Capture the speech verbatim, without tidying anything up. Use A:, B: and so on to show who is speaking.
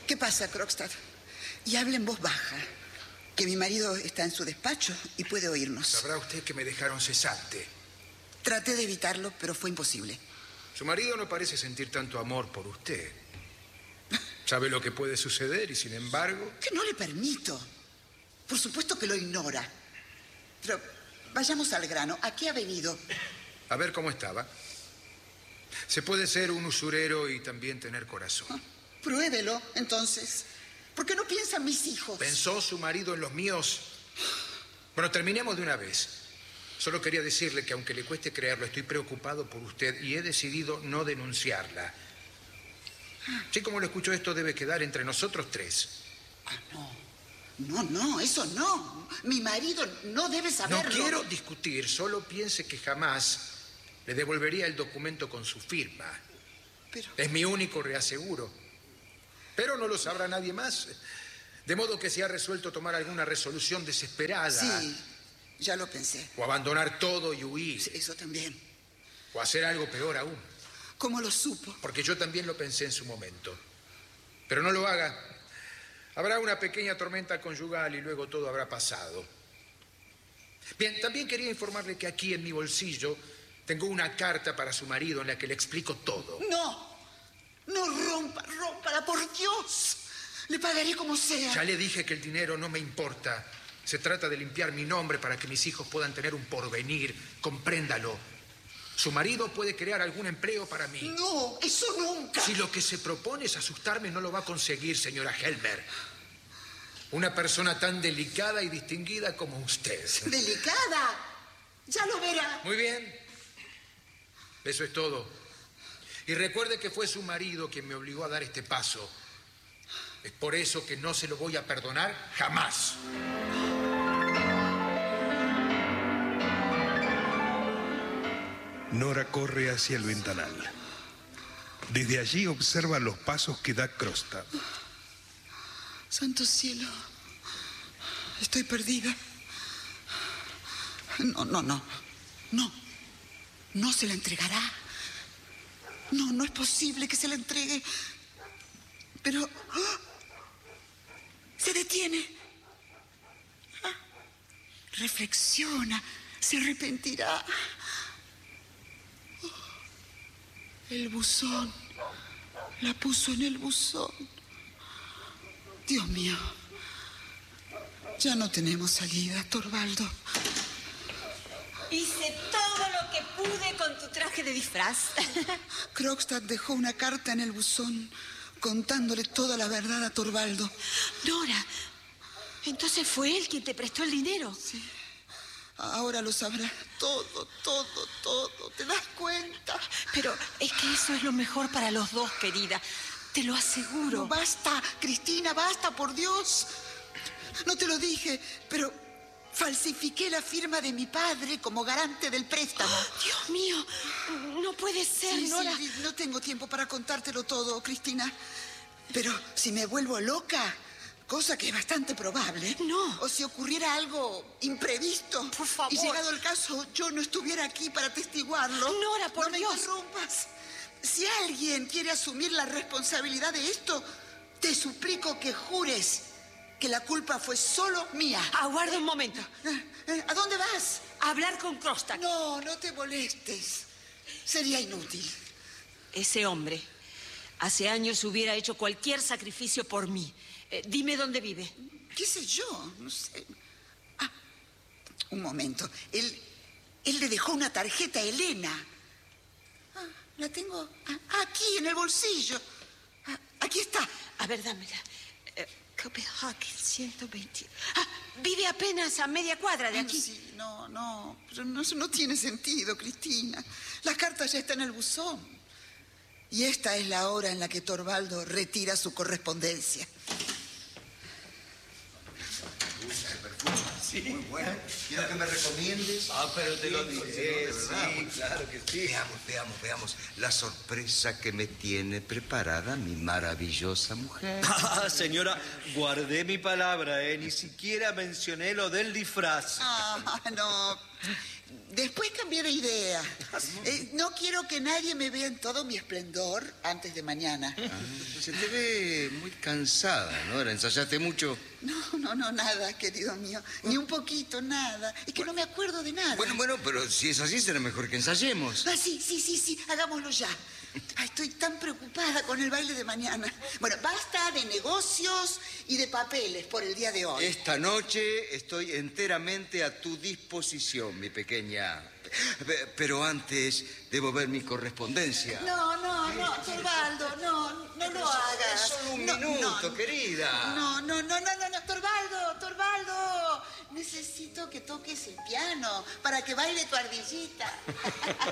A: ¿Qué pasa, Krogstad? Y habla en voz baja, que mi marido está en su despacho y puede oírnos.
B: Sabrá usted que me dejaron cesante.
A: Traté de evitarlo, pero fue imposible.
B: Su marido no parece sentir tanto amor por usted. Sabe lo que puede suceder y, sin embargo...
A: Que no le permito. Por supuesto que lo ignora. Pero vayamos al grano. ¿A qué ha venido?
B: A ver cómo estaba. Se puede ser un usurero y también tener corazón.
A: Ah, pruébelo, entonces. ¿Por qué no piensa en mis hijos?
B: ¿Pensó su marido en los míos? Bueno, terminemos de una vez. Solo quería decirle que, aunque le cueste creerlo, estoy preocupado por usted y he decidido no denunciarla. Sí, como lo escucho, esto debe quedar entre nosotros tres.
A: Ah, no. No, no, eso no. Mi marido no debe saberlo.
B: No quiero discutir, solo piense que jamás le devolvería el documento con su firma.
A: Pero...
B: Es mi único reaseguro. Pero no lo sabrá nadie más. De modo que se ha resuelto tomar alguna resolución desesperada.
A: Sí, ya lo pensé.
B: O abandonar todo y huir.
A: Sí, eso también.
B: O hacer algo peor aún.
A: ¿Cómo lo supo?
B: Porque yo también lo pensé en su momento. Pero no lo haga. Habrá una pequeña tormenta conyugal y luego todo habrá pasado. Bien, también quería informarle que aquí en mi bolsillo tengo una carta para su marido en la que le explico todo.
A: No, no rompa, rómpala, por Dios. Le pagaré como sea.
B: Ya le dije que el dinero no me importa. Se trata de limpiar mi nombre para que mis hijos puedan tener un porvenir. Compréndalo. Su marido puede crear algún empleo para mí.
A: No, eso nunca.
B: Si lo que se propone es asustarme, no lo va a conseguir, señora Helmer. Una persona tan delicada y distinguida como usted.
A: ¿Delicada? Ya lo verá.
B: Muy bien. Eso es todo. Y recuerde que fue su marido quien me obligó a dar este paso. Es por eso que no se lo voy a perdonar jamás.
C: Nora corre hacia el ventanal. Desde allí observa los pasos que da Krogstad.
A: Santo cielo. Estoy perdida. No, no, no. No. No se la entregará. No, no es posible que se la entregue. Pero... ¡oh! Se detiene. Ah, reflexiona. Se arrepentirá. Oh, el buzón. La puso en el buzón. Dios mío. Ya no tenemos salida, Torvaldo.
D: Hice todo lo que pude con tu traje de disfraz.
A: Krogstad dejó una carta en el buzón contándole toda la verdad a Torvaldo.
D: Nora, entonces fue él quien te prestó el dinero.
A: Sí. Ahora lo sabrá. Todo, todo, todo. ¿Te das cuenta?
D: Pero es que eso es lo mejor para los dos, querida. Te lo aseguro.
A: No, basta, Cristina, basta, por Dios. No te lo dije, pero falsifiqué la firma de mi padre como garante del préstamo.
D: Oh, Dios mío, no puede ser,
A: sí,
D: Nora.
A: Sí, no tengo tiempo para contártelo todo, Cristina. Pero si me vuelvo loca, cosa que es bastante probable.
D: No.
A: O si ocurriera algo imprevisto.
D: Por favor.
A: Y llegado el caso, yo no estuviera aquí para atestiguarlo.
D: Nora, por
A: no
D: Dios.
A: No me interrumpas. Si alguien quiere asumir la responsabilidad de esto, te suplico que jures que la culpa fue solo mía.
D: Aguarda un momento.
A: ¿A dónde vas?
D: A hablar con Krogstad.
A: No, no te molestes. Sería inútil.
D: Ese hombre hace años hubiera hecho cualquier sacrificio por mí. Eh, dime dónde vive.
A: ¿Qué sé yo? No sé. Ah, un momento. Él, él le dejó una tarjeta a Elena. Ah, la tengo aquí en el bolsillo. Ah, aquí está.
D: A ver, dámela. Eh, Copenhagen ciento veinte. Ah, vive apenas a media cuadra de aquí.
A: Sí, no, no. Pero no, no tiene sentido, Cristina. La carta ya está en el buzón. Y esta es la hora en la que Torvaldo retira su correspondencia.
E: Sí. Muy bueno. ¿Quiero que me recomiendes?
F: Ah, pero te lo
E: Sí,
F: diré,
E: sí, verdad,
F: sí,
E: muy-
F: claro que sí.
E: Veamos, veamos, veamos la sorpresa que me tiene preparada mi maravillosa mujer.
F: Ah, señora, guardé mi palabra, ¿eh? Ni siquiera mencioné lo del disfraz.
A: Ah, no. después cambié de idea. Eh, no quiero que nadie me vea en todo mi esplendor antes de mañana.
E: Ah, se te ve muy cansada, ¿no? ¿Ensayaste mucho?
A: No, no, no, nada, querido mío. Ni un poquito, nada. Es que no me acuerdo de nada.
E: Bueno, bueno, pero si es así, será mejor que ensayemos.
A: Ah, sí, sí, sí, sí, hagámoslo ya. Ay, estoy tan preocupada con el baile de mañana. Bueno, basta de negocios y de papeles por el día de hoy.
E: Esta noche estoy enteramente a tu disposición, mi pequeña. Pero antes debo ver mi correspondencia.
A: No, no, no, Torvaldo, no, no lo hagas.
E: Es solo un
A: No,
E: minuto,
A: no,
E: querida.
A: No, no, no, no, no, no, Torvaldo, Torvaldo. Necesito que toques el piano para que baile tu ardillita.